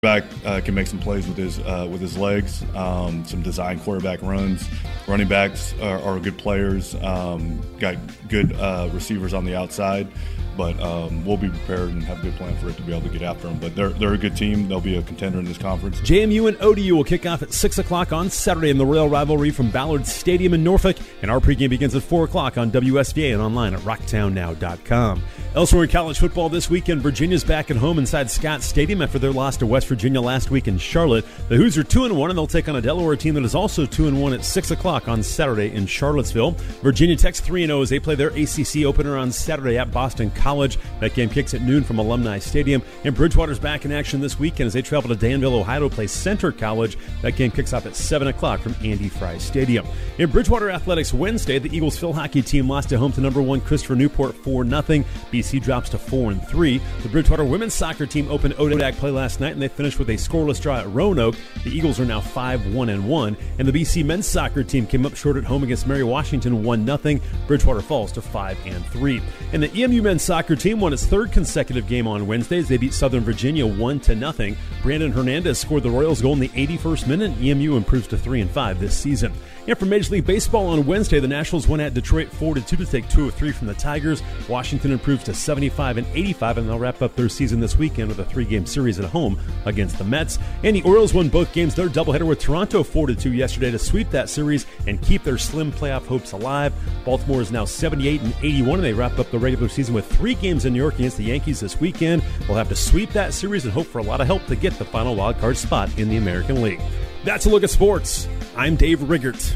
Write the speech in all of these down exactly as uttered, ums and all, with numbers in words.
Back uh, can make some plays with his uh, with his legs, um, some design quarterback runs. Running backs are, are good players, um, got good uh, receivers on the outside, but um, we'll be prepared and have a good plan for it to be able to get after them. But they're they're a good team. They'll be a contender in this conference. J M U and O D U will kick off at six o'clock on Saturday in the Royal Rivalry from Ballard Stadium in Norfolk, and our pregame begins at four o'clock on W S V A and online at rocktown now dot com. Elsewhere in college football this weekend, Virginia's back at home inside Scott Stadium after their loss to West Virginia last week in Charlotte. The Hoos are two and one, and they'll take on a Delaware team that is also two and one at six o'clock on Saturday in Charlottesville. Virginia Tech's three and oh as they play their A C C opener on Saturday at Boston College. That game kicks at noon from Alumni Stadium. And Bridgewater's back in action this weekend as they travel to Danville, Ohio to play Center College. That game kicks off at seven o'clock from Andy Fry Stadium. In Bridgewater Athletics Wednesday, the Eagles field hockey team lost at home to number one Christopher Newport four nothing. B C drops to four and three. The Bridgewater women's soccer team opened O D A C play last night, and they finished with a scoreless draw at Roanoke. The Eagles are now five one and one. And the B C men's soccer team came up short at home against Mary Washington one nothing. Bridgewater falls to five and three. And the E M U men's soccer team won its third consecutive game on Wednesday as they beat Southern Virginia one to nothing. Brandon Hernandez scored the Royals' goal in the eighty-first minute, and E M U improves to three and five this season. And for Major League Baseball on Wednesday, the Nationals won at Detroit four to two to take two of three from the Tigers. Washington improves to seventy-five and eighty-five, and they'll wrap up their season this weekend with a three-game series at home against the Mets. And the Orioles won both games. Their doubleheader with Toronto four to two yesterday to sweep that series and keep their slim playoff hopes alive. Baltimore is now seventy-eight and eighty-one, and they wrap up the regular season with three games in New York against the Yankees this weekend. We'll have to sweep that series and hope for a lot of help to get the final wildcard spot in the American League. That's a look at sports. I'm Dave Riggert.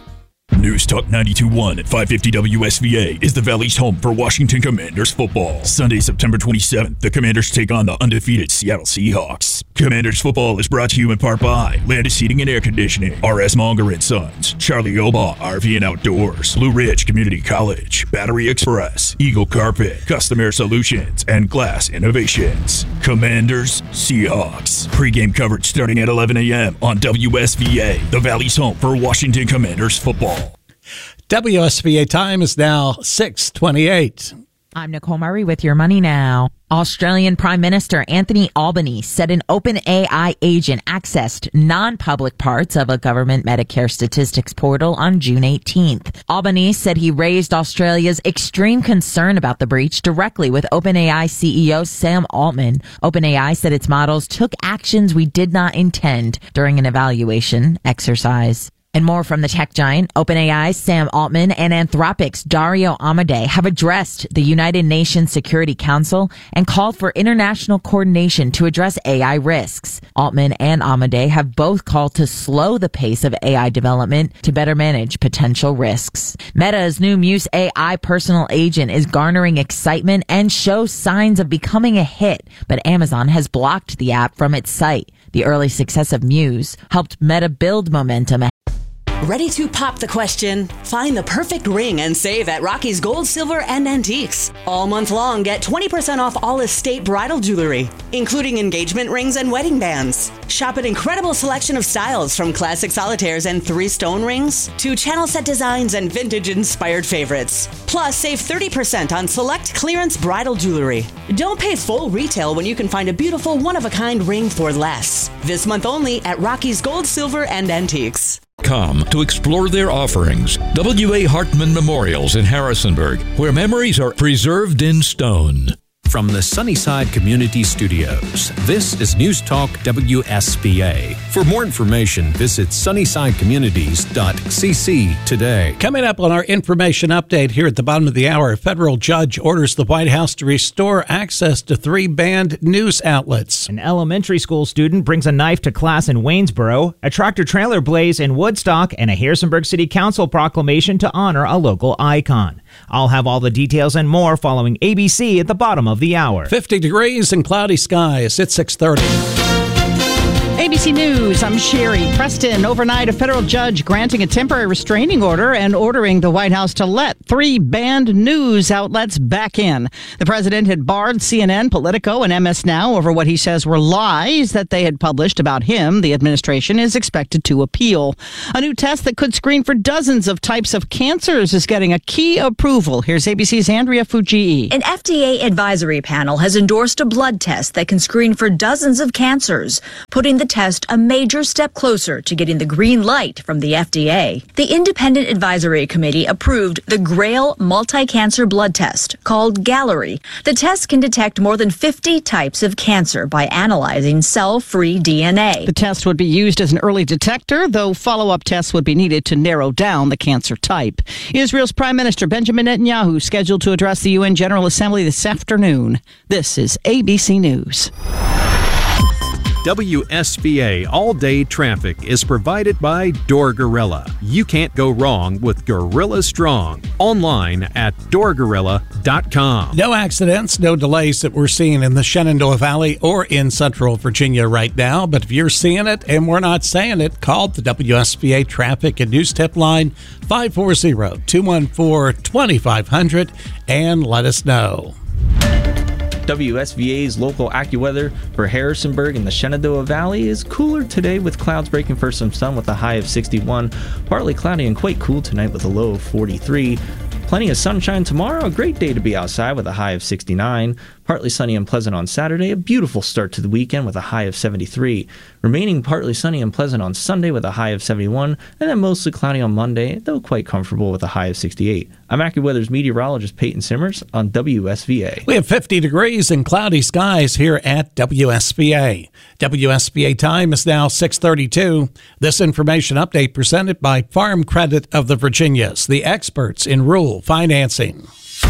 News Talk ninety-two point one at five fifty W S V A is the Valley's home for Washington Commanders football. Sunday, September twenty-seventh, the Commanders take on the undefeated Seattle Seahawks. Commanders football is brought to you in part by Landis Heating and Air Conditioning, R S Monger and Sons, Charlie Obaugh R V and Outdoors, Blue Ridge Community College, Battery Express, Eagle Carpet, Custom Air Solutions, and Glass Innovations. Commanders, Seahawks. Pre-game coverage starting at eleven a.m. on W S V A, the Valley's home for Washington Commanders football. W S V A time is now six twenty-eight. I'm Nicole Murray with your Money Now. Australian Prime Minister Anthony Albanese said an OpenAI agent accessed non-public parts of a government Medicare statistics portal on June eighteenth. Albanese said he raised Australia's extreme concern about the breach directly with OpenAI C E O Sam Altman. OpenAI said its models took actions we did not intend during an evaluation exercise. And more from the tech giant. OpenAI's Sam Altman and Anthropic's Dario Amodei have addressed the United Nations Security Council and called for international coordination to address A I risks. Altman and Amodei have both called to slow the pace of A I development to better manage potential risks. Meta's new Muse A I personal agent is garnering excitement and shows signs of becoming a hit, but Amazon has blocked the app from its site. The early success of Muse helped Meta build momentum. Ready to pop the question? Find the perfect ring and save at Rocky's Gold, Silver, and Antiques. All month long, get twenty percent off all estate bridal jewelry, including engagement rings and wedding bands. Shop an incredible selection of styles from classic solitaires and three stone rings to channel set designs and vintage-inspired favorites. Plus, save thirty percent on select clearance bridal jewelry. Don't pay full retail when you can find a beautiful one-of-a-kind ring for less. This month only at Rocky's Gold, Silver, and Antiques. Come to explore their offerings. W A Hartman Memorials in Harrisonburg, where memories are preserved in stone. From the Sunnyside Community Studios, this is News Talk W S V A. For more information, visit sunnyside communities dot c c today. Coming up on our information update here at the bottom of the hour, a federal judge orders the White House to restore access to three banned news outlets. An elementary school student brings a knife to class in Waynesboro, a tractor-trailer blaze in Woodstock, and a Harrisonburg City Council proclamation to honor a local icon. I'll have all the details and more following A B C at the bottom of the hour. fifty degrees and cloudy skies at six thirty. A B C News, I'm Sherry Preston. Overnight, a federal judge granting a temporary restraining order and ordering the White House to let three banned news outlets back in. The president had barred C N N, Politico, and M S Now over what he says were lies that they had published about him. The administration is expected to appeal. A new test that could screen for dozens of types of cancers is getting a key approval. Here's A B C's Andrea Fujii. An F D A advisory panel has endorsed a blood test that can screen for dozens of cancers, putting the test a major step closer to getting the green light from the F D A. The Independent Advisory Committee approved the GRAIL multi-cancer blood test, called Gallery. The test can detect more than fifty types of cancer by analyzing cell-free D N A. The test would be used as an early detector, though follow-up tests would be needed to narrow down the cancer type. Israel's Prime Minister Benjamin Netanyahu scheduled to address the U N General Assembly this afternoon. This is A B C News. W S V A all-day traffic is provided by Door Gorilla. You can't go wrong with Gorilla Strong. Online at door gorilla dot com. No accidents, no delays that we're seeing in the Shenandoah Valley or in Central Virginia right now. But if you're seeing it and we're not saying it, call the W S V A Traffic and News Tip line five four zero, two one four, two five zero zero and let us know. W S V A's local AccuWeather for Harrisonburg and the Shenandoah Valley is cooler today with clouds breaking for some sun with a high of sixty-one. Partly cloudy and quite cool tonight with a low of forty-three. Plenty of sunshine tomorrow, a great day to be outside with a high of sixty-nine. Partly sunny and pleasant on Saturday, a beautiful start to the weekend with a high of seventy-three. Remaining partly sunny and pleasant on Sunday with a high of seventy-one, and then mostly cloudy on Monday, though quite comfortable with a high of sixty-eight. I'm AccuWeather's meteorologist Peyton Simmers on W S V A. We have fifty degrees and cloudy skies here at W S V A. W S V A time is now six thirty-two. This information update presented by Farm Credit of the Virginias, the experts in rural financing.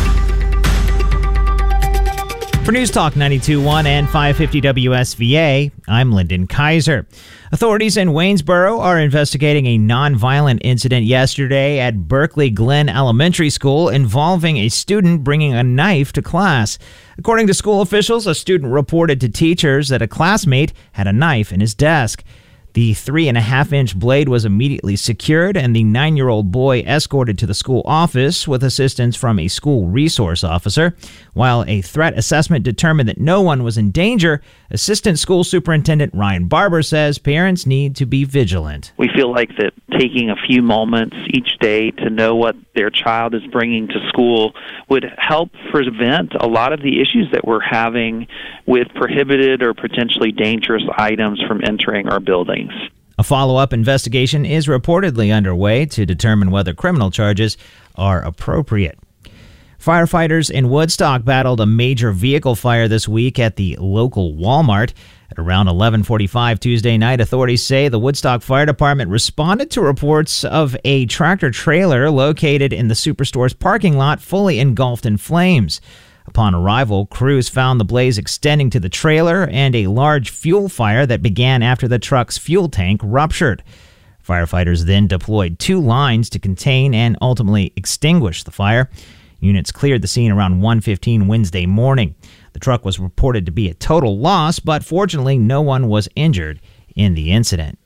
For News Talk ninety-two point one and five fifty W S V A, I'm Lyndon Kaiser. Authorities in Waynesboro are investigating a nonviolent incident yesterday at Berkeley Glen Elementary School involving a student bringing a knife to class. According to school officials, a student reported to teachers that a classmate had a knife in his desk. The three and a half inch blade was immediately secured and the nine-year-old boy escorted to the school office with assistance from a school resource officer. While a threat assessment determined that no one was in danger, Assistant School Superintendent Ryan Barber says parents need to be vigilant. We feel like that taking a few moments each day to know what their child is bringing to school would help prevent a lot of the issues that we're having with prohibited or potentially dangerous items from entering our buildings. A follow-up investigation is reportedly underway to determine whether criminal charges are appropriate. Firefighters in Woodstock battled a major vehicle fire this week at the local Walmart. At around eleven forty-five Tuesday night, authorities say the Woodstock Fire Department responded to reports of a tractor-trailer located in the Superstore's parking lot fully engulfed in flames. Upon arrival, crews found the blaze extending to the trailer and a large fuel fire that began after the truck's fuel tank ruptured. Firefighters then deployed two lines to contain and ultimately extinguish the fire. Units cleared the scene around one fifteen Wednesday morning. The truck was reported to be a total loss, but fortunately no one was injured in the incident.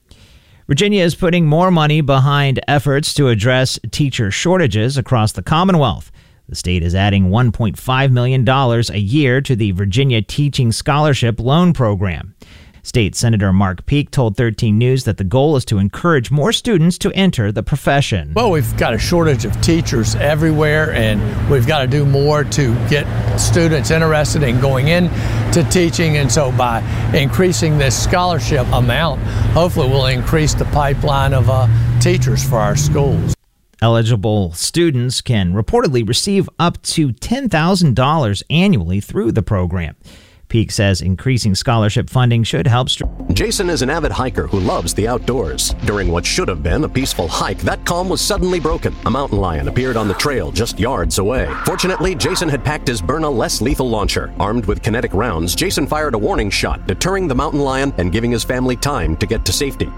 Virginia is putting more money behind efforts to address teacher shortages across the Commonwealth. The state is adding one point five million dollars a year to the Virginia Teaching Scholarship Loan Program. State Senator Mark Peake told thirteen News that the goal is to encourage more students to enter the profession. Well, we've got a shortage of teachers everywhere, and we've got to do more to get students interested in going into teaching. And so by increasing this scholarship amount, hopefully we'll increase the pipeline of uh, teachers for our schools. Eligible students can reportedly receive up to ten thousand dollars annually through the program. Peake says increasing scholarship funding should help. St- Jason is an avid hiker who loves the outdoors. During what should have been a peaceful hike, that calm was suddenly broken. A mountain lion appeared on the trail just yards away. Fortunately, Jason had packed his Byrna less lethal launcher. Armed with kinetic rounds, Jason fired a warning shot, deterring the mountain lion and giving his family time to get to safety.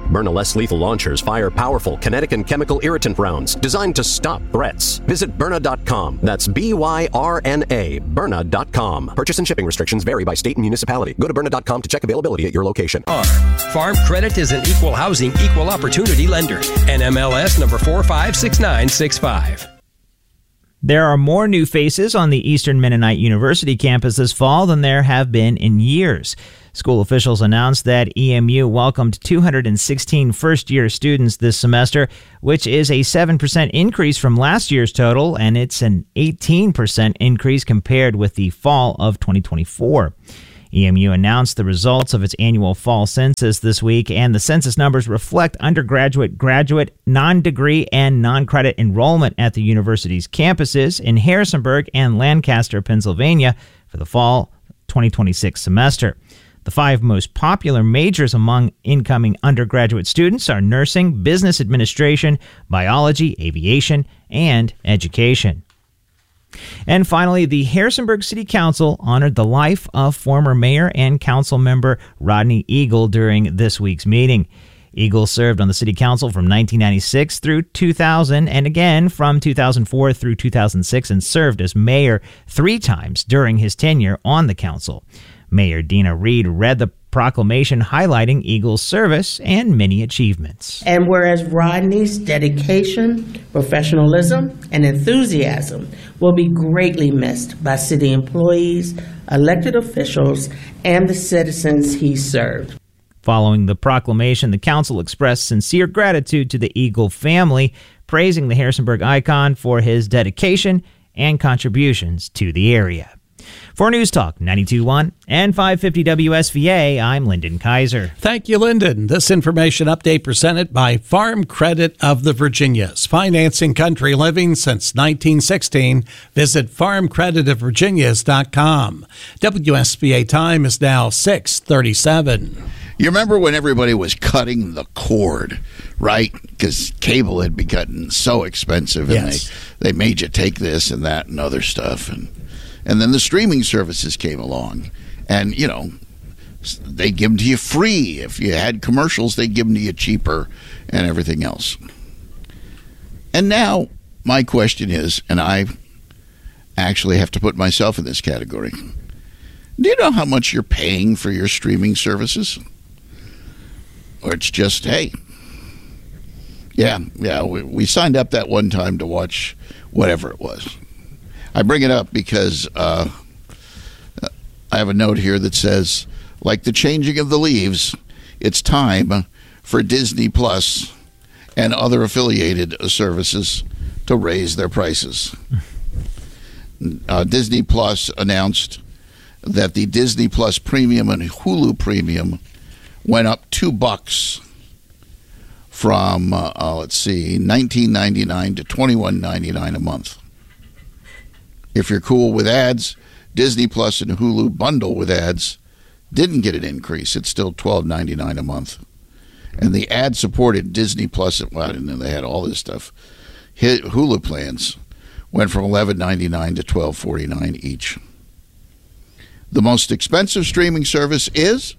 Byrna Less Lethal Launchers fire powerful kinetic and chemical irritant rounds designed to stop threats. Visit Byrna dot com. That's B Y R N A, Byrna dot com. Purchase and shipping restrictions vary by state and municipality. Go to Byrna dot com to check availability at your location. Farm Credit is an equal housing, equal opportunity lender. N M L S number four five six nine six five. There are more new faces on the Eastern Mennonite University campus this fall than there have been in years. School officials announced that E M U welcomed two hundred sixteen first-year students this semester, which is a seven percent increase from last year's total, and it's an eighteen percent increase compared with the fall of twenty twenty-four. E M U announced the results of its annual fall census this week, and the census numbers reflect undergraduate, graduate, non-degree, and non-credit enrollment at the university's campuses in Harrisonburg and Lancaster, Pennsylvania, for the fall twenty twenty-six semester. The five most popular majors among incoming undergraduate students are nursing, business administration, biology, aviation, and education. And finally, the Harrisonburg City Council honored the life of former mayor and council member Rodney Eagle during this week's meeting. Eagle served on the city council from nineteen ninety-six through two thousand, and again from two thousand four through two thousand six, and served as mayor three times during his tenure on the council. Mayor Dina Reed read the proclamation highlighting Eagle's service and many achievements. And whereas Rodney's dedication, professionalism, and enthusiasm will be greatly missed by city employees, elected officials, and the citizens he served. Following the proclamation, the council expressed sincere gratitude to the Eagle family, praising the Harrisonburg icon for his dedication and contributions to the area. For News Talk ninety-two point one and five fifty W S V A, I'm Lyndon Kaiser. Thank you, Lyndon. This information update presented by Farm Credit of the Virginias. Financing country living since nineteen sixteen. Visit farm credit of virginias dot com. W S V A time is now six thirty-seven. You remember when everybody was cutting the cord, right? Because cable had become so expensive, and yes. they, they made you take this and that and other stuff. And And then the streaming services came along, and, you know, they'd give them to you free. If you had commercials, they'd give them to you cheaper and everything else. And now my question is, and I actually have to put myself in this category, do you know how much you're paying for your streaming services? Or it's just, hey, yeah, yeah, we, we signed up that one time to watch whatever it was. I bring it up because uh, I have a note here that says, like the changing of the leaves, it's time for Disney Plus and other affiliated services to raise their prices. Uh, Disney Plus announced that the Disney Plus Premium and Hulu Premium went up two bucks from, uh, uh, let's see, nineteen ninety-nine to twenty-one ninety-nine a month. If you're cool with ads, Disney Plus and Hulu bundle with ads didn't get an increase. It's still twelve ninety-nine a month. And the ad-supported Disney Plus, well, I didn't know they had all this stuff. Hulu plans went from eleven ninety-nine to twelve forty-nine each. The most expensive streaming service is?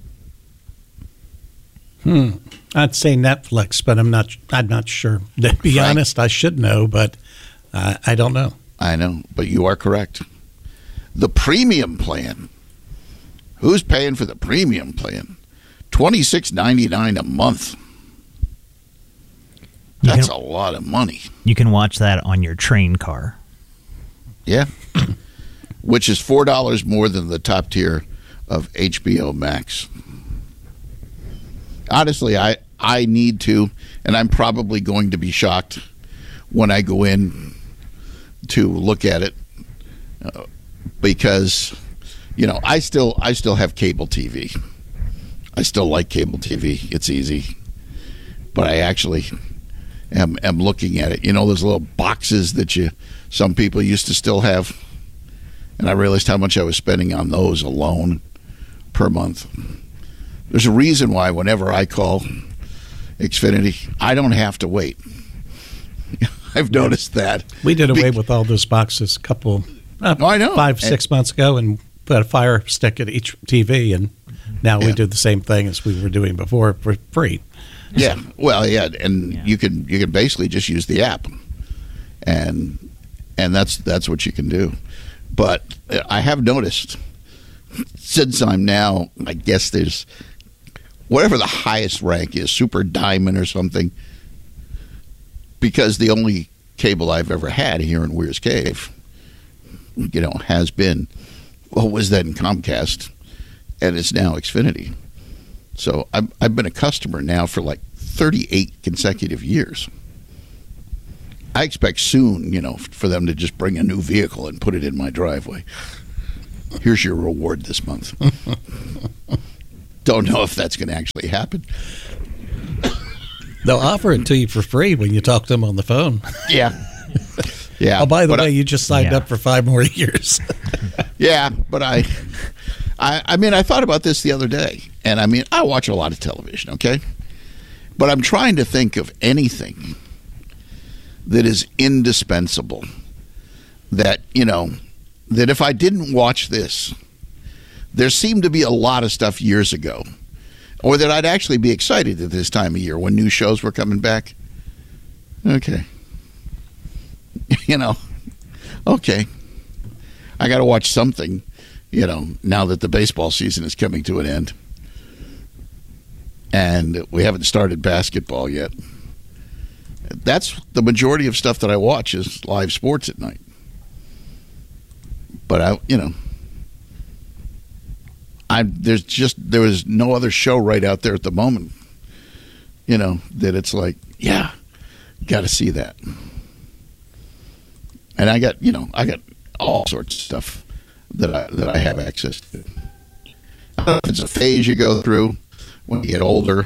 Hmm. I'd say Netflix, but I'm not. I'm not sure. To be Frank? honest, I should know, but uh, I don't know. I know, but you are correct. The premium plan. Who's paying for the premium plan? twenty-six ninety-nine a month. That's can, a lot of money. You can watch that on your train car. Yeah. Which is four dollars more than the top tier of H B O Max. Honestly, I, I need to, and I'm probably going to be shocked when I go in to look at it, uh, because, you know, I still I still have cable T V. I still like cable T V. It's easy. But I actually am, am looking at it. You know those little boxes that you some people used to still have? And I realized how much I was spending on those alone per month. There's a reason why whenever I call Xfinity, I don't have to wait. I've noticed that. We did away Be- with all those boxes a couple, uh, oh, I know. five, six and, months ago, and put a Fire Stick at each T V, and Now Yeah. we do the same thing as we were doing before for free. Yeah, well, yeah, and yeah. you can you can basically just use the app, and and that's that's what you can do. But I have noticed since I'm now, I guess there's whatever the highest rank is, Super Diamond or something, because the only cable I've ever had here in Weir's Cave, you know, has been, well, was then Comcast, and it's now Xfinity. So I've, I've been a customer now for like thirty-eight consecutive years. I expect soon, you know, for them to just bring a new vehicle and put it in my driveway. Here's your reward this month. Don't know if that's going to actually happen. They'll offer it to you for free when you talk to them on the phone. Yeah. Yeah. Oh, by the but way, I, you just signed yeah. up for five more years. Yeah, but I, I, I mean, I thought about this the other day, and I mean, I watch a lot of television, okay? But I'm trying to think of anything that is indispensable, that, you know, that if I didn't watch this, there seemed to be a lot of stuff years ago, or that I'd actually be excited at this time of year when new shows were coming back. Okay. You know, okay. I got to watch something, you know, now that the baseball season is coming to an end. And we haven't started basketball yet. That's the majority of stuff that I watch is live sports at night. But I, you know, I there's just there was no other show right out there at the moment, you know, that it's like, yeah, got to see that. And I got, you know, I got all sorts of stuff that I that I have access to. I don't know if it's a phase you go through when you get older,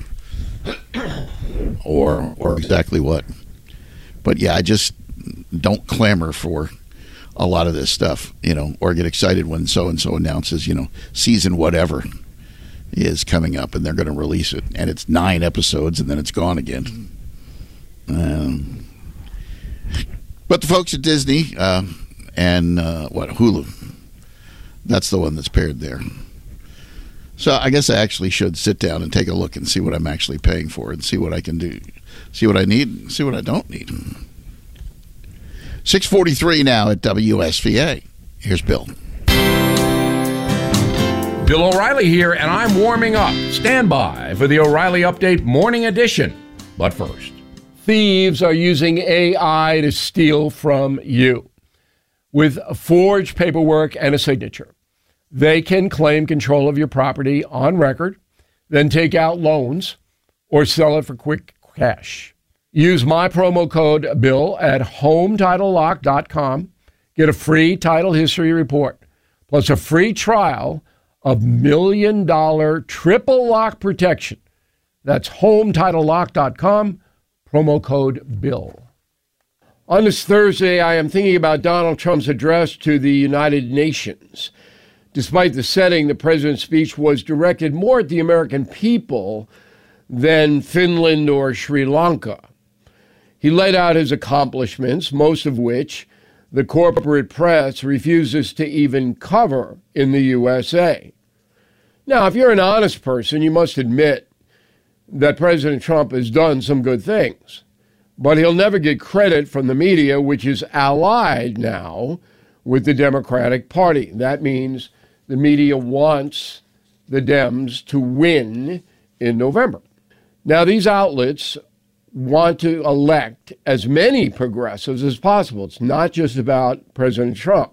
or or exactly what. But yeah, I just don't clamor for a lot of this stuff, you know, or get excited when so and so announces, you know, season whatever is coming up and they're going to release it, and it's nine episodes and then it's gone again. Um, but the folks at Disney uh, and uh, what Hulu, that's the one that's paired there. So I guess I actually should sit down and take a look and see what I'm actually paying for and see what I can do, see what I need, and see what I don't need. six forty-three now at W S V A. Here's Bill. Bill O'Reilly here, and I'm warming up. Stand by for the O'Reilly Update Morning Edition. But first, thieves are using A I to steal from you. With forged paperwork and a signature, they can claim control of your property on record, then take out loans or sell it for quick cash. Use my promo code BILL at home title lock dot com. Get a free title history report, plus a free trial of million dollar triple lock protection. That's home title lock dot com, promo code BILL. On this Thursday, I am thinking about Donald Trump's address to the United Nations. Despite the setting, the president's speech was directed more at the American people than Finland or Sri Lanka. He laid out his accomplishments, most of which the corporate press refuses to even cover in the U S A. Now, if you're an honest person, you must admit that President Trump has done some good things. But he'll never get credit from the media, which is allied now with the Democratic Party. That means the media wants the Dems to win in November. Now, these outlets want to elect as many progressives as possible. It's not just about President Trump.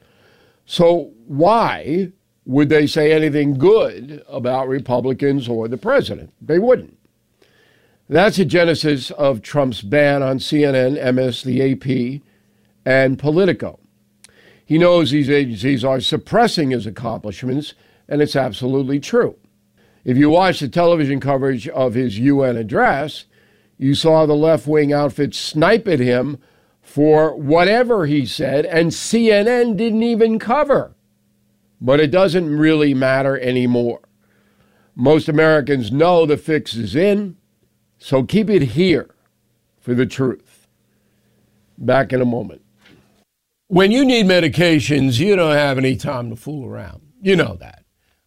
So why would they say anything good about Republicans or the president? They wouldn't. That's the genesis of Trump's ban on C N N, M S, the A P, and Politico. He knows these agencies are suppressing his accomplishments, and it's absolutely true. If you watch the television coverage of his U N address, you saw the left-wing outfit snipe at him for whatever he said, and C N N didn't even cover. But it doesn't really matter anymore. Most Americans know the fix is in, so keep it here for the truth. Back in a moment. When you need medications, you don't have any time to fool around. You know that.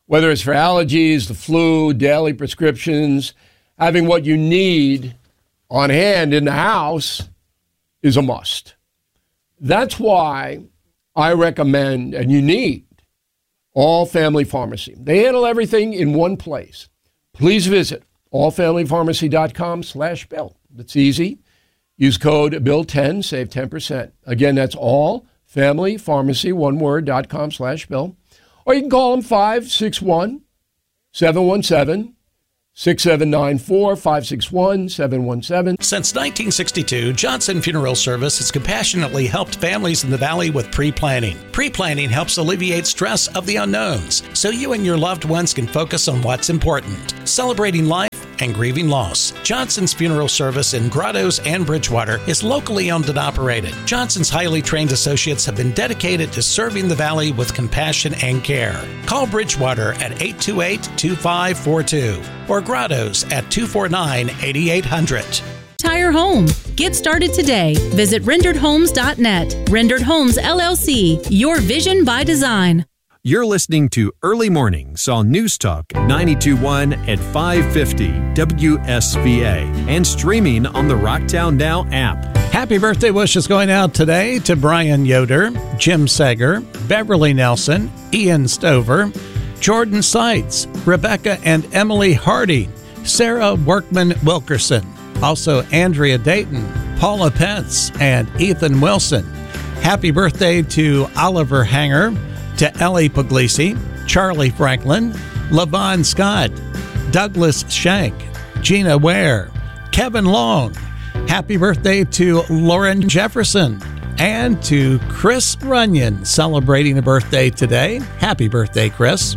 Whether it's for allergies, the flu, daily prescriptions, having what you need on hand in the house is a must. That's why I recommend, and you need, All Family Pharmacy. They handle everything in one place. Please visit allfamilypharmacy.com slash bill. It's easy. Use code bill ten, save ten percent. Again, that's allfamilypharmacy, one word, dot com slash bill. Or you can call them five six one, seven one seven, six seven nine four, five six one, seven one seven. Since nineteen sixty-two, Johnson Funeral Service has compassionately helped families in the Valley with pre-planning. Pre-planning helps alleviate stress of the unknowns, so you and your loved ones can focus on what's important, celebrating life and grieving loss. Johnson's Funeral Service in Grottoes and Bridgewater is locally owned and operated. Johnson's highly trained associates have been dedicated to serving the Valley with compassion and care. Call Bridgewater at eight two eight, two five four two or Grottoes at two four nine, eight eight hundred. Tire Home. Get started today. Visit rendered homes dot net. Rendered Homes, L L C. Your vision by design. You're listening to Early Mornings on News Talk ninety-two point one at five fifty W S V A and streaming on the Rocktown Now app. Happy birthday wishes going out today to Brian Yoder, Jim Sager, Beverly Nelson, Ian Stover, Jordan Seitz, Rebecca and Emily Hardy, Sarah Workman Wilkerson, also Andrea Dayton, Paula Pence, and Ethan Wilson. Happy birthday to Oliver Hanger, to Ellie Puglisi, Charlie Franklin, Levon Scott, Douglas Shank, Gina Ware, Kevin Long. Happy birthday to Lauren Jefferson and to Chris Runyon, celebrating a birthday today. Happy birthday, Chris.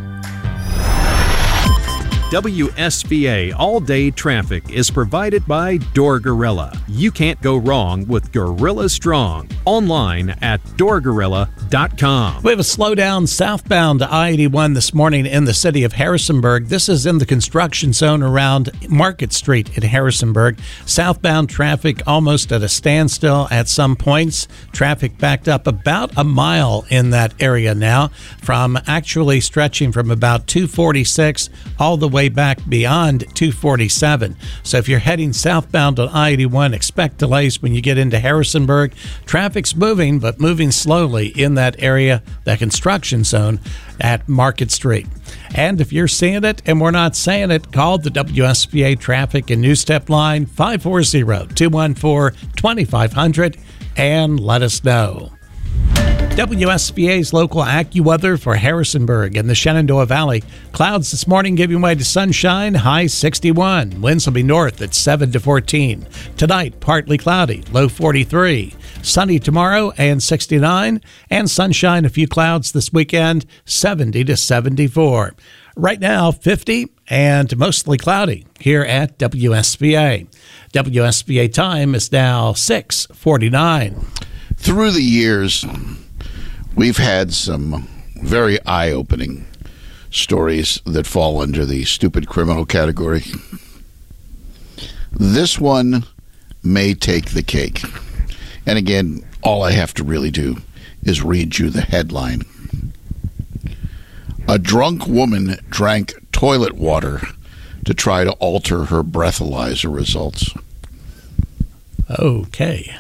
W S V A all-day traffic is provided by Door Gorilla. You can't go wrong with Gorilla Strong. Online at door gorilla dot com. We have a slowdown southbound to I eighty-one this morning in the city of Harrisonburg. This is in the construction zone around Market Street in Harrisonburg. Southbound traffic almost at a standstill at some points. Traffic backed up about a mile in that area now, from actually stretching from about two forty-six all the way back beyond two forty-seven. So if you're heading southbound on I eighty-one, expect delays when you get into Harrisonburg. Traffic's moving, but moving slowly in that area, that construction zone at Market Street. And if you're seeing it and we're not saying it, call the W S V A Traffic and News Tip line five four zero, two one four, two five zero zero and let us know. W S V A's local AccuWeather for Harrisonburg and the Shenandoah Valley. Clouds this morning giving way to sunshine, high sixty-one. Winds will be north at seven to fourteen. Tonight, partly cloudy, low forty-three. Sunny tomorrow and sixty-nine. And sunshine, a few clouds this weekend, seventy to seventy-four. Right now, fifty and mostly cloudy here at W S V A. W S V A time is now six forty-nine. Through the years, we've had some very eye-opening stories that fall under the stupid criminal category. This one may take the cake. And again, all I have to really do is read you the headline. A drunk woman drank toilet water to try to alter her breathalyzer results. Okay.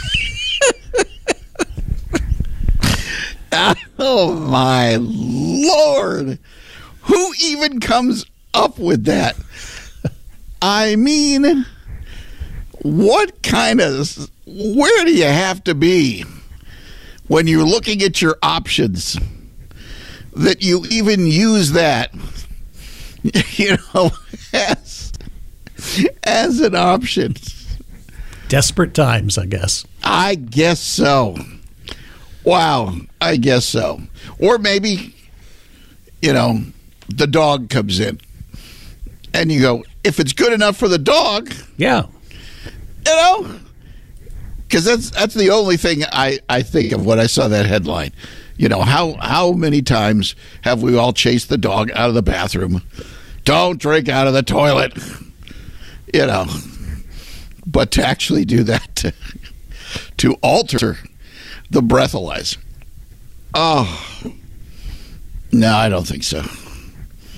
Oh, my Lord. Who even comes up with that? I mean, what kind of... Where do you have to be when you're looking at your options that you even use that, you know, as, as an option? Desperate times, I guess. I guess so. Wow, I guess so. Or maybe, you know, the dog comes in and you go, if it's good enough for the dog. Yeah. You know, because that's that's the only thing I, I think of when I saw that headline. You know, how, how many times have we all chased the dog out of the bathroom? Don't drink out of the toilet. You know, but to actually do that, to, to alter the breathalyzer. Oh, no, I don't think so.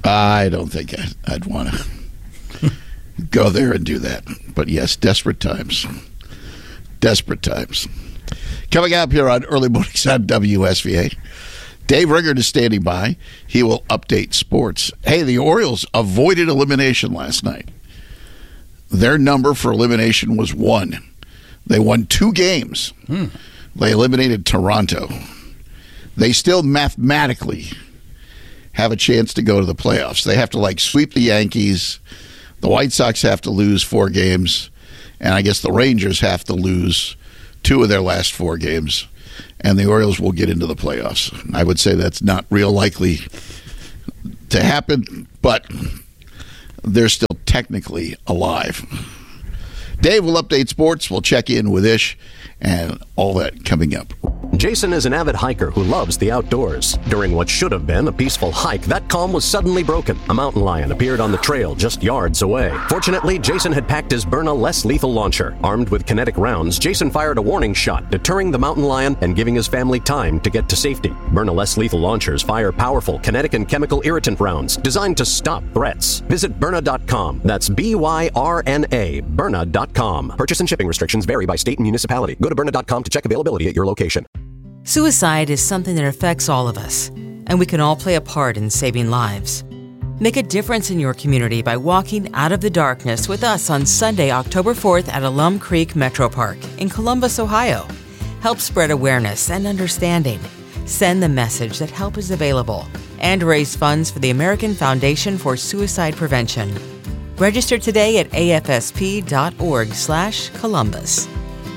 I don't think I'd, I'd want to go there and do that. But yes, desperate times. Desperate times. Coming up here on Early Mornings on W S V A, Dave Riggert is standing by. He will update sports. Hey, the Orioles avoided elimination last night. Their number for elimination was one. They won two games. Hmm. They eliminated Toronto. They still mathematically have a chance to go to the playoffs. They have to, like, sweep the Yankees. The White Sox have to lose four games. And I guess the Rangers have to lose two of their last four games. And the Orioles will get into the playoffs. I would say that's not real likely to happen, but they're still technically alive. Dave will update sports. We'll check in with Ish and all that coming up. Jason is an avid hiker who loves the outdoors. During what should have been a peaceful hike, that calm was suddenly broken. A mountain lion appeared on the trail just yards away. Fortunately, Jason had packed his Byrna less lethal launcher. Armed with kinetic rounds, Jason fired a warning shot, deterring the mountain lion and giving his family time to get to safety. Byrna less lethal launchers fire powerful kinetic and chemical irritant rounds designed to stop threats. Visit Byrna dot com. That's B Y R N A, Byrna dot com. Purchase and shipping restrictions vary by state and municipality. Go to Byrna dot com to check availability at your location. Suicide is something that affects all of us, and we can all play a part in saving lives. Make a difference in your community by walking out of the darkness with us on Sunday, October fourth at Alum Creek Metro Park in Columbus, Ohio. Help spread awareness and understanding. Send the message that help is available and raise funds for the American Foundation for Suicide Prevention. Register today at A F S P dot org slash Columbus.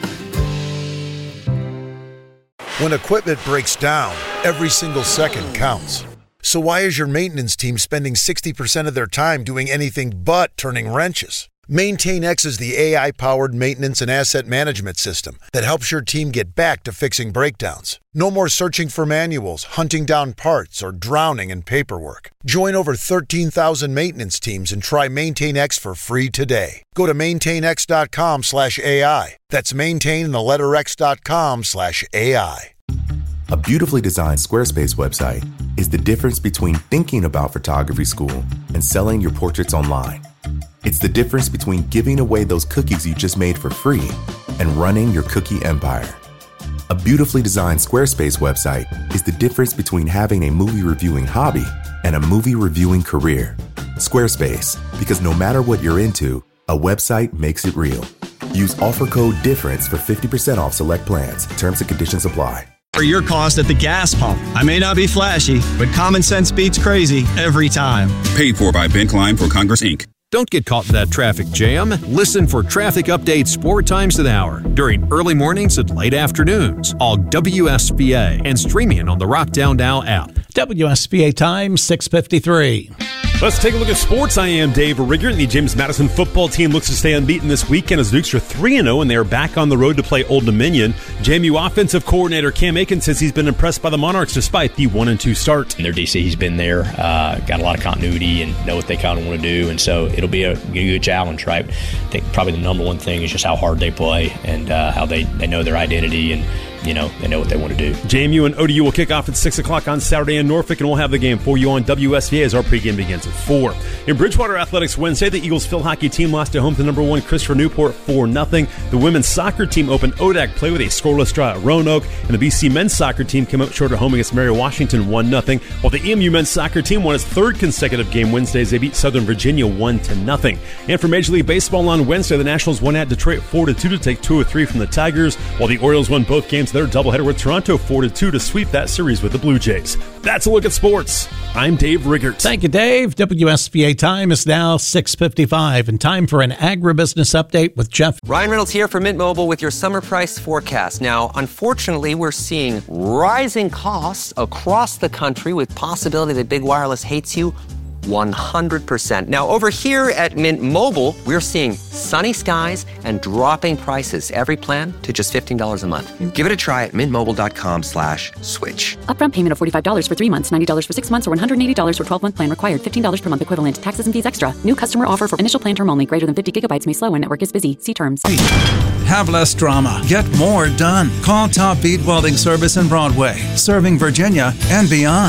When equipment breaks down, every single second counts. So why is your maintenance team spending sixty percent of their time doing anything but turning wrenches? MaintainX is the A I-powered maintenance and asset management system that helps your team get back to fixing breakdowns. No more searching for manuals, hunting down parts, or drowning in paperwork. Join over thirteen thousand maintenance teams and try MaintainX for free today. Go to maintainx dot com slash A I. That's maintain and the letter X dot com slash A I. A beautifully designed Squarespace website is the difference between thinking about photography school and selling your portraits online. It's the difference between giving away those cookies you just made for free and running your cookie empire. A beautifully designed Squarespace website is the difference between having a movie reviewing hobby and a movie reviewing career. Squarespace, because no matter what you're into, a website makes it real. Use offer code DIFFERENCE for fifty percent off select plans. Terms and conditions apply. For your cost at the gas pump. I may not be flashy, but common sense beats crazy every time. Paid for by Ben Klein for Congress, Incorporated. Don't get caught in that traffic jam. Listen for traffic updates four times an hour during early mornings and late afternoons. All W S V A and streaming on the Rocktown Now app. W S V A time, six fifty-three. Let's take a look at sports. I am Dave Riggert. The James Madison football team looks to stay unbeaten this weekend as Dukes are three and oh, and they are back on the road to play Old Dominion. J M U offensive coordinator Cam Aiken says he's been impressed by the Monarchs despite the one and two start. In their D C, he's been there, uh, got a lot of continuity and know what they kind of want to do, and so it'll be a, a good challenge, right? I think probably the number one thing is just how hard they play and uh, how they, they know their identity and you know, they know what they want to do. J M U and O D U will kick off at six o'clock on Saturday in Norfolk, and we'll have the game for you on W S V A as our pregame begins at four. In Bridgewater Athletics Wednesday, the Eagles field hockey team lost at home to number one Christopher Newport four nothing. The women's soccer team opened O D A C play with a scoreless draw at Roanoke, and the B C men's soccer team came up short at home against Mary Washington one nothing, while the E M U men's soccer team won its third consecutive game Wednesday as they beat Southern Virginia one to nothing. And for Major League Baseball on Wednesday, the Nationals won at Detroit four to two to take two or three from the Tigers, while the Orioles won both games of their doubleheader with Toronto four to two to sweep that series with the Blue Jays. That's a look at sports. I'm Dave Riggert. Thank you, Dave. W S V A time is now six fifty-five, and time for an agribusiness update with Jeff. Ryan Reynolds here for Mint Mobile with your summer price forecast. Now, unfortunately, we're seeing rising costs across the country with possibility that big wireless hates you one hundred percent. Now, over here at Mint Mobile, we're seeing sunny skies and dropping prices. Every plan to just fifteen dollars a month. Give it a try at mintmobile.com slash switch. Upfront payment of forty-five dollars for three months, ninety dollars for six months, or one hundred eighty dollars for twelve-month plan required. fifteen dollars per month equivalent. Taxes and fees extra. New customer offer for initial plan term only. Greater than fifty gigabytes may slow when network is busy. See terms. Have less drama. Get more done. Call Top Bead Welding Service in Broadway, serving Virginia and beyond.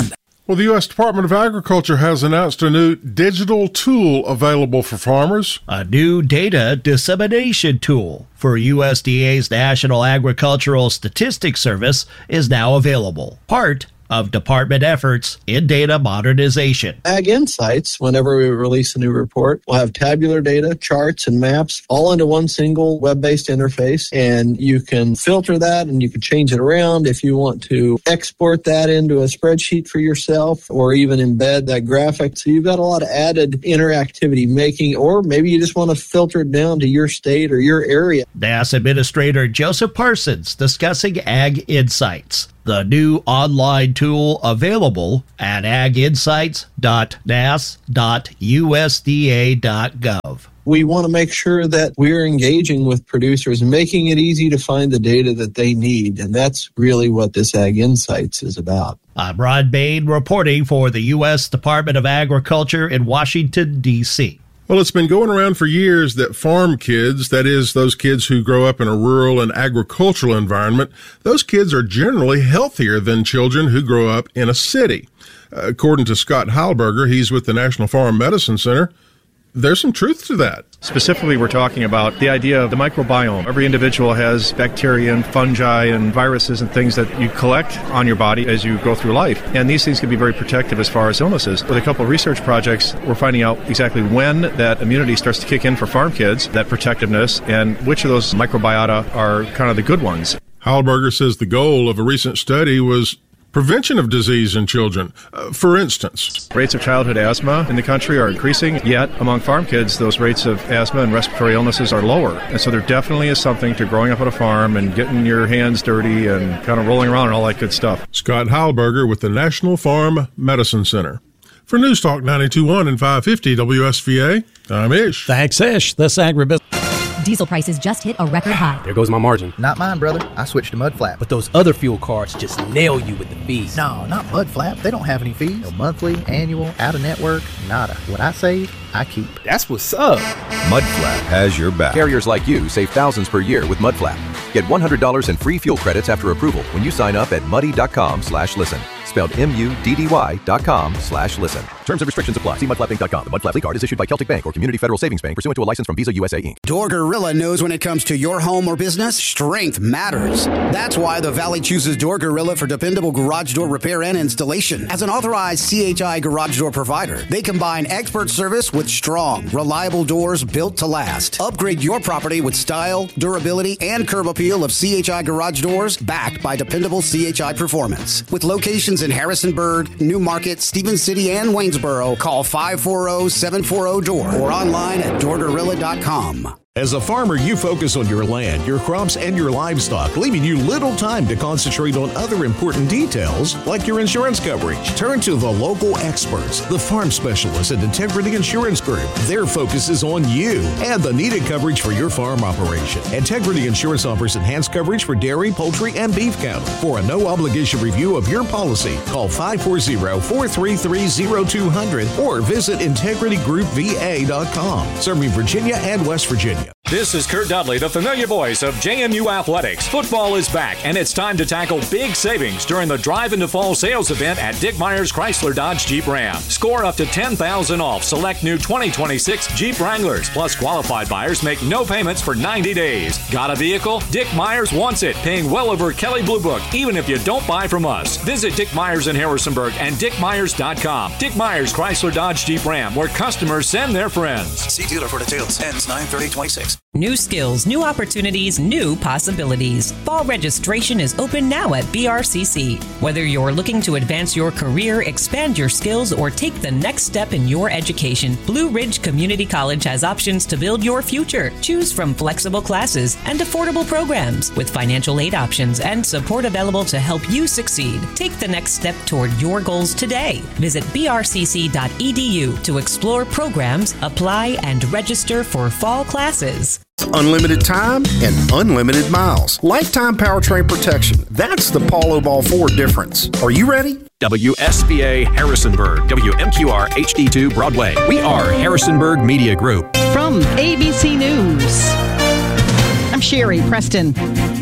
Well, the U S Department of Agriculture has announced a new digital tool available for farmers. A new data dissemination tool for U S D A's National Agricultural Statistics Service is now available. Part of department efforts in data modernization. Ag Insights, whenever we release a new report, will have tabular data, charts, and maps all into one single web-based interface, and you can filter that and you can change it around if you want to export that into a spreadsheet for yourself or even embed that graphic. So you've got a lot of added interactivity making, or maybe you just want to filter it down to your state or your area. N A S Administrator Joseph Parsons discussing Ag Insights, the new online tool available at ag insights dot n a s dot u s d a dot gov. We want to make sure that we're engaging with producers and making it easy to find the data that they need, and that's really what this Ag Insights is about. I'm Ron Bain reporting for the U S Department of Agriculture in Washington, D C Well, it's been going around for years that farm kids, that is, those kids who grow up in a rural and agricultural environment, those kids are generally healthier than children who grow up in a city. Uh, according to Scott Heilberger, he's with the National Farm Medicine Center. There's some truth to that. Specifically, we're talking about the idea of the microbiome. Every individual has bacteria and fungi and viruses and things that you collect on your body as you go through life. And these things can be very protective as far as illnesses. With a couple of research projects, we're finding out exactly when that immunity starts to kick in for farm kids, that protectiveness, and which of those microbiota are kind of the good ones. Heilberger says the goal of a recent study was prevention of disease in children. Uh, for instance, rates of childhood asthma in the country are increasing, yet among farm kids, those rates of asthma and respiratory illnesses are lower. And so there definitely is something to growing up on a farm and getting your hands dirty and kind of rolling around and all that good stuff. Scott Heilberger with the National Farm Medicine Center. For News Talk ninety-two point one and five fifty W S V A, I'm Ish. Thanks, Ish. This agribusiness. Diesel prices just hit a record high. There goes my margin. Not mine, brother. I switched to Mudflap. But those other fuel cards just nail you with the fees. No, not Mudflap. They don't have any fees. No monthly, annual, out-of-network, nada. What I save, I keep. That's what's up. Mudflap has your back. Carriers like you save thousands per year with Mudflap. Get one hundred dollars in free fuel credits after approval when you sign up at muddy.com slash listen. Spelled M-U-D-D-Y dot com slash listen. Terms and restrictions apply. See mudflap inc dot com. The Mudflap Lead Card is issued by Celtic Bank or Community Federal Savings Bank pursuant to a license from Visa U S A Incorporated. Door Gorilla knows when it comes to your home or business, strength matters. That's why the Valley chooses Door Gorilla for dependable garage door repair and installation. As an authorized C H I garage door provider, they combine expert service with strong, reliable doors built to last. Upgrade your property with style, durability, and curb appeal of C H I garage doors backed by dependable C H I performance. With locations in Harrisonburg, New Market, Stevens City, and Waynesboro, call five four zero, seven four zero, D O O R or online at door gorilla dot com. As a farmer, you focus on your land, your crops, and your livestock, leaving you little time to concentrate on other important details like your insurance coverage. Turn to the local experts, the farm specialists at Integrity Insurance Group. Their focus is on you and the needed coverage for your farm operation. Integrity Insurance offers enhanced coverage for dairy, poultry, and beef cattle. For a no-obligation review of your policy, call five four zero, four three three, zero two zero zero or visit integrity group v a dot com. Serving Virginia and West Virginia. This is Kurt Dudley, the familiar voice of J M U Athletics. Football is back, and it's time to tackle big savings during the Drive into Fall sales event at Dick Myers Chrysler Dodge Jeep Ram. Score up to ten thousand dollars off select new twenty twenty-six Jeep Wranglers. Plus, qualified buyers make no payments for ninety days. Got a vehicle? Dick Myers wants it, paying well over Kelley Blue Book, even if you don't buy from us. Visit Dick Myers in Harrisonburg and dick myers dot com. Dick Myers Chrysler Dodge Jeep Ram, where customers send their friends. See dealer for details. Ends nine thirty twenty-six. New skills, new opportunities, new possibilities. Fall registration is open now at B R C C. Whether you're looking to advance your career, expand your skills, or take the next step in your education, Blue Ridge Community College has options to build your future. Choose from flexible classes and affordable programs with financial aid options and support available to help you succeed. Take the next step toward your goals today. Visit b r c c dot e d u to explore programs, apply, and register for fall classes. Unlimited time and unlimited miles. Lifetime powertrain protection. That's the Paulo Ball Ford difference. Are you ready? W S B A Harrisonburg, W M Q R H D two Broadway. We are Harrisonburg Media Group. From A B C News, I'm Sherry Preston.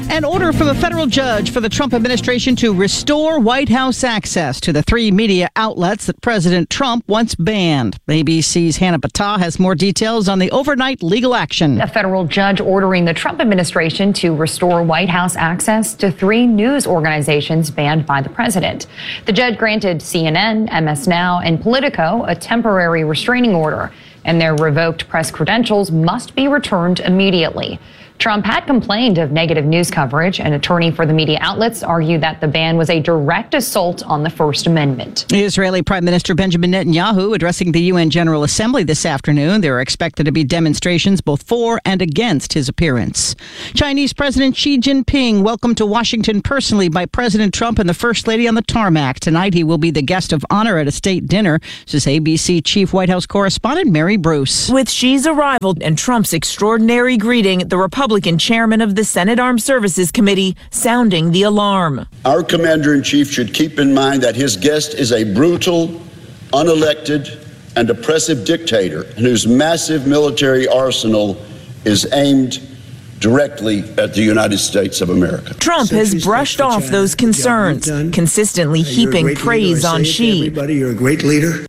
An order from a federal judge for the Trump administration to restore White House access to the three media outlets that President Trump once banned. A B C's Hannah Battah has more details on the overnight legal action. A federal judge ordering the Trump administration to restore White House access to three news organizations banned by the president. The judge granted C N N, M S Now, and Politico a temporary restraining order, and their revoked press credentials must be returned immediately. Trump had complained of negative news coverage. An attorney for the media outlets argued that the ban was a direct assault on the First Amendment. Israeli Prime Minister Benjamin Netanyahu addressing the U N General Assembly this afternoon. There are expected to be demonstrations both for and against his appearance. Chinese President Xi Jinping welcomed to Washington personally by President Trump and the First Lady on the tarmac. Tonight he will be the guest of honor at a state dinner, says A B C Chief White House correspondent Mary Bruce. With Xi's arrival and Trump's extraordinary greeting, the Republican Republican chairman of the Senate Armed Services Committee sounding the alarm. Our commander-in-chief should keep in mind that his guest is a brutal, unelected, and oppressive dictator whose massive military arsenal is aimed directly at the United States of America. Trump has brushed off those concerns, consistently heaping praise on Xi. Everybody, you're a great leader.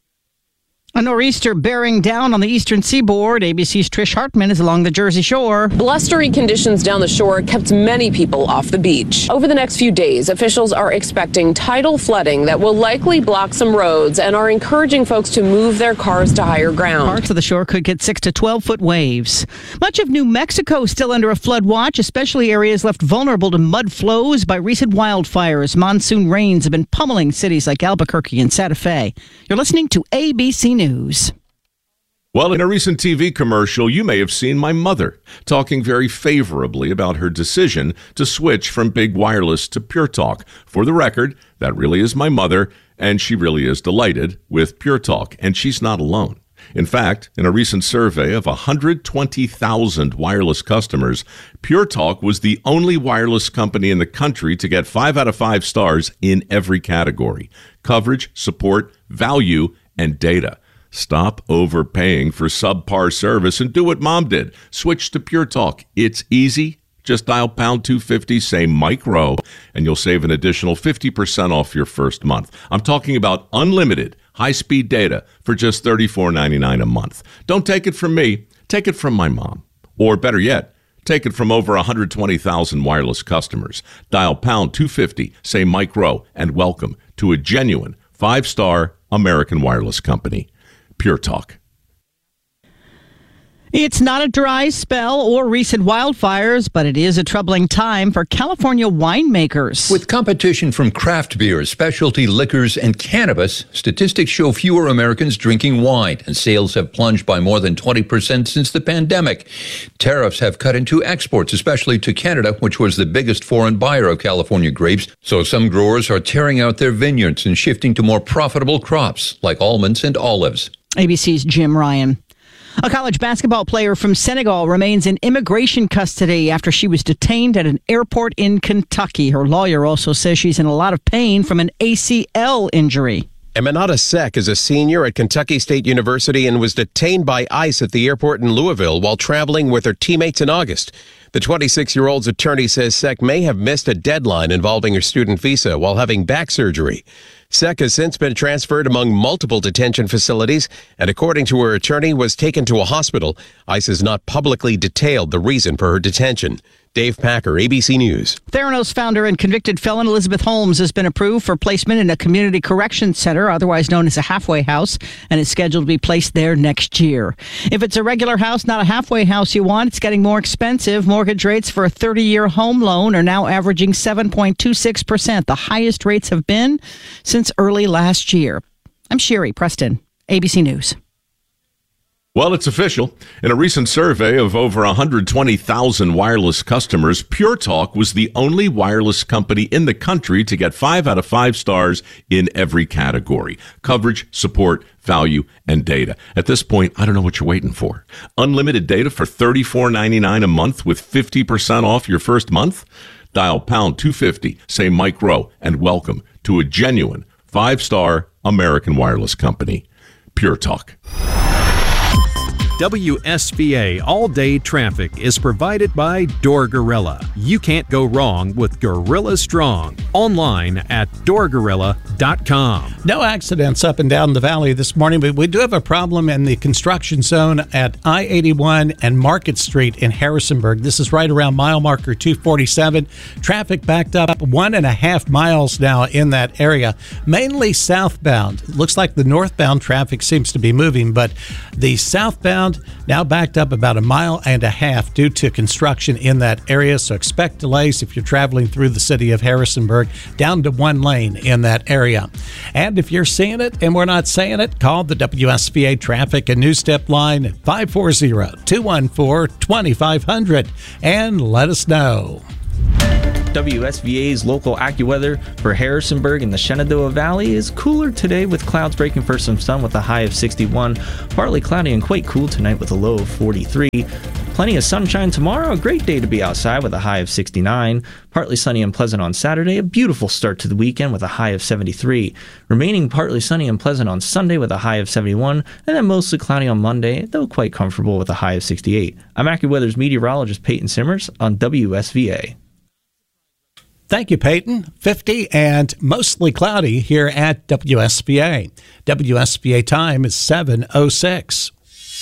A nor'easter bearing down on the eastern seaboard. A B C's Trish Hartman is along the Jersey Shore. Blustery conditions down the shore kept many people off the beach. Over the next few days, officials are expecting tidal flooding that will likely block some roads and are encouraging folks to move their cars to higher ground. Parts of the shore could get six to twelve foot waves. Much of New Mexico still under a flood watch, especially areas left vulnerable to mud flows by recent wildfires. Monsoon rains have been pummeling cities like Albuquerque and Santa Fe. You're listening to A B C News. Well, in a recent T V commercial, you may have seen my mother talking very favorably about her decision to switch from Big Wireless to Pure Talk. For the record, that really is my mother, and she really is delighted with Pure Talk, and she's not alone. In fact, in a recent survey of one hundred twenty thousand wireless customers, Pure Talk was the only wireless company in the country to get five out of five stars in every category: coverage, support, value, and data. Stop overpaying for subpar service and do what Mom did. Switch to Pure Talk. It's easy. Just dial pound two fifty, say micro, and you'll save an additional fifty percent off your first month. I'm talking about unlimited high-speed data for just thirty-four ninety-nine a month. Don't take it from me. Take it from my mom. Or better yet, take it from over one hundred twenty thousand wireless customers. Dial pound two fifty, say micro, and welcome to a genuine five-star American wireless company. Pure Talk. It's not a dry spell or recent wildfires, but it is a troubling time for California winemakers. With competition from craft beer, specialty liquors, and cannabis, statistics show fewer Americans drinking wine, and sales have plunged by more than twenty percent since the pandemic. Tariffs have cut into exports, especially to Canada, which was the biggest foreign buyer of California grapes. So some growers are tearing out their vineyards and shifting to more profitable crops, like almonds and olives. A B C's Jim Ryan. A college basketball player from Senegal remains in immigration custody after she was detained at an airport in Kentucky. Her lawyer also says she's in a lot of pain from an A C L injury. Eminata Seck is a senior at Kentucky State University and was detained by ICE at the airport in Louisville while traveling with her teammates in August. The twenty-six-year-old's attorney says Seck may have missed a deadline involving her student visa while having back surgery. Seck has since been transferred among multiple detention facilities and, according to her attorney, was taken to a hospital. ICE has not publicly detailed the reason for her detention. Dave Packer, A B C News. Theranos founder and convicted felon Elizabeth Holmes has been approved for placement in a community correction center, otherwise known as a halfway house, and is scheduled to be placed there next year. If it's a regular house, not a halfway house you want, it's getting more expensive. Mortgage rates for a thirty-year home loan are now averaging seven point two six percent, the highest rates have been since early last year. I'm Sherry Preston, A B C News. Well, it's official. In a recent survey of over one hundred twenty thousand wireless customers, Pure Talk was the only wireless company in the country to get five out of five stars in every category: coverage, support, value, and data. At this point, I don't know what you're waiting for. Unlimited data for thirty-four ninety-nine a month with fifty percent off your first month? Dial pound two fifty, say micro, and welcome to a genuine five-star American wireless company, Pure Talk. W S V A all-day traffic is provided by Door Gorilla. You can't go wrong with Gorilla Strong. Online at door gorilla dot com. No accidents up and down the valley this morning, but we do have a problem in the construction zone at I eighty-one and Market Street in Harrisonburg. This is right around mile marker two forty-seven. Traffic backed up one and a half miles now in that area, mainly southbound. It looks like the northbound traffic seems to be moving, but the southbound now backed up about a mile and a half due to construction in that area. So expect delays if you're traveling through the city of Harrisonburg, down to one lane in that area. And if you're seeing it and we're not saying it, call the W S V A Traffic and News Tip line at five four zero, two one four, two five zero zero and let us know. W S V A's local AccuWeather for Harrisonburg and the Shenandoah Valley is cooler today with clouds breaking for some sun with a high of sixty-one. Partly cloudy and quite cool tonight with a low of forty-three. Plenty of sunshine tomorrow, a great day to be outside with a high of sixty-nine. Partly sunny and pleasant on Saturday, a beautiful start to the weekend with a high of seventy-three. Remaining partly sunny and pleasant on Sunday with a high of seventy-one, and then mostly cloudy on Monday, though quite comfortable with a high of sixty-eight. I'm AccuWeather's meteorologist Peyton Simmers on W S V A. Thank you, Peyton. fifty and mostly cloudy here at W S V A. W S V A time is seven oh six.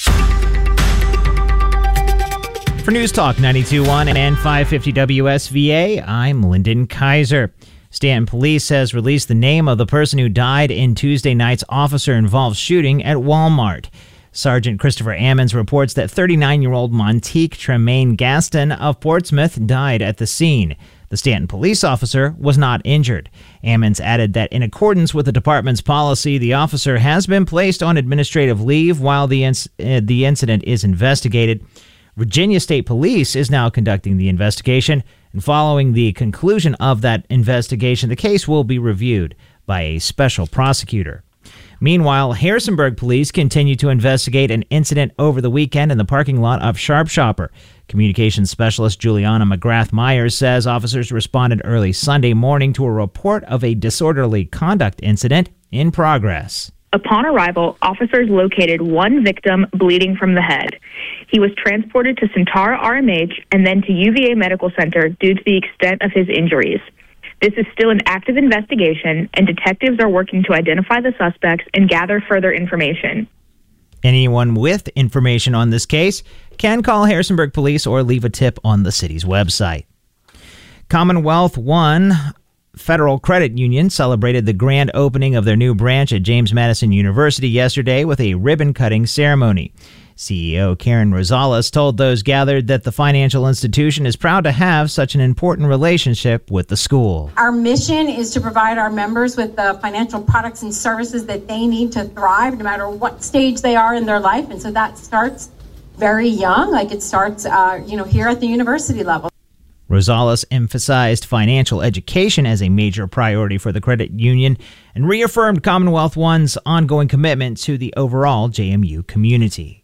For News Talk ninety-two point one and five fifty W S V A, I'm Lyndon Kaiser. Stanton Police has released the name of the person who died in Tuesday night's officer-involved shooting at Walmart. Sergeant Christopher Ammons reports that thirty-nine-year-old Montique Tremaine Gaston of Portsmouth died at the scene. The Stanton police officer was not injured. Ammons added that in accordance with the department's policy, the officer has been placed on administrative leave while the, inc- uh, the incident is investigated. Virginia State Police is now conducting the investigation, and following the conclusion of that investigation, the case will be reviewed by a special prosecutor. Meanwhile, Harrisonburg police continue to investigate an incident over the weekend in the parking lot of Sharp Shopper. Communications specialist Juliana McGrath Myers says officers responded early Sunday morning to a report of a disorderly conduct incident in progress. Upon arrival, officers located one victim bleeding from the head. He was transported to Centara R M H and then to U V A Medical Center due to the extent of his injuries. This is still an active investigation, and detectives are working to identify the suspects and gather further information. Anyone with information on this case can call Harrisonburg Police or leave a tip on the city's website. Commonwealth One Federal Credit Union celebrated the grand opening of their new branch at James Madison University yesterday with a ribbon-cutting ceremony. C E O Karen Rosales told those gathered that the financial institution is proud to have such an important relationship with the school. Our mission is to provide our members with the financial products and services that they need to thrive no matter what stage they are in their life. And so that starts very young, like it starts uh, you know, here at the university level. Rosales emphasized financial education as a major priority for the credit union and reaffirmed Commonwealth One's ongoing commitment to the overall J M U community.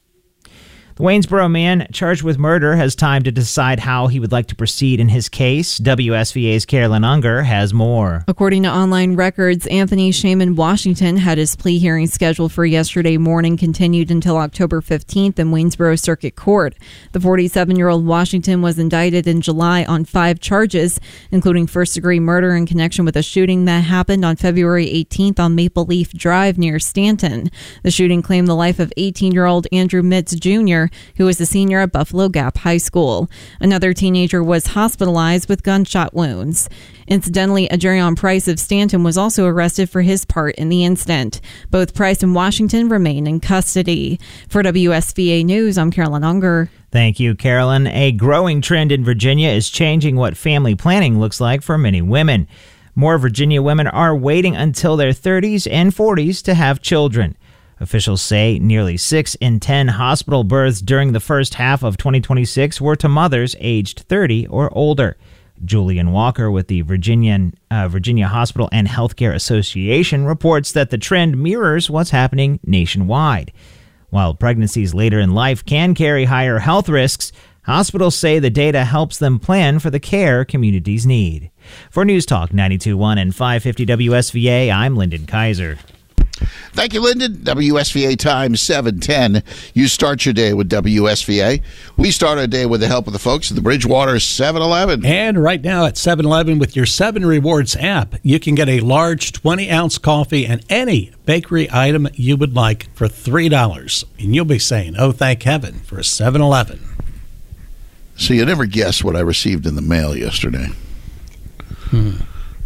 The Waynesboro man charged with murder has time to decide how he would like to proceed in his case. W S V A's Carolyn Unger has more. According to online records, Anthony Shaman Washington had his plea hearing scheduled for yesterday morning, continued until October fifteenth in Waynesboro Circuit Court. The forty-seven-year-old Washington was indicted in July on five charges, including first-degree murder in connection with a shooting that happened on February eighteenth on Maple Leaf Drive near Stanton. The shooting claimed the life of eighteen-year-old Andrew Mitz Junior, who was a senior at Buffalo Gap High School. Another teenager was hospitalized with gunshot wounds. Incidentally, Adrian Price of Stanton was also arrested for his part in the incident. Both Price and Washington remain in custody. For W S V A News, I'm Carolyn Unger. Thank you, Carolyn. A growing trend in Virginia is changing what family planning looks like for many women. More Virginia women are waiting until their thirties and forties to have children. Officials say nearly six in ten hospital births during the first half of twenty twenty-six were to mothers aged thirty or older. Julian Walker with the Virginian, uh, Virginia Hospital and Healthcare Association reports that the trend mirrors what's happening nationwide. While pregnancies later in life can carry higher health risks, hospitals say the data helps them plan for the care communities need. For News Talk ninety-two point one and five fifty W S V A, I'm Lyndon Kaiser. Thank you, Lyndon. W S V A time seven ten. You start your day with W S V A. We start our day with the help of the folks at the Bridgewater seven eleven. And right now at seven eleven with your seven Rewards app, you can get a large twenty-ounce coffee and any bakery item you would like for three dollars. And you'll be saying, oh, thank heaven for seven eleven. So you never guess what I received in the mail yesterday. Hmm.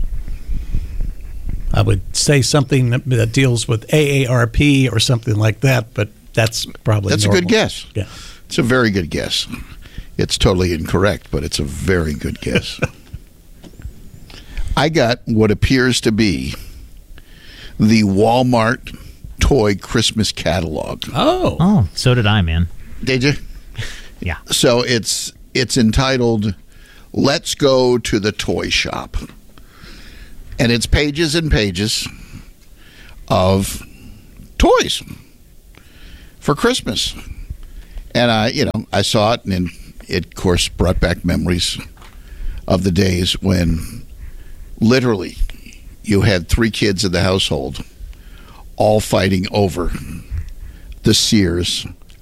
I would say something that deals with A A R P or something like that, but that's probably That's normal. a good guess. Yeah. It's a very good guess. It's totally incorrect, but it's a very good guess. I got what appears to be the Walmart toy Christmas catalog. Oh. Oh, so did I, man. Did you? Yeah. So it's it's entitled Let's Go to the Toy Shop. And it's pages and pages of toys for Christmas. And I, you know, I saw it, and it, of course, brought back memories of the days when literally you had three kids in the household all fighting over the Sears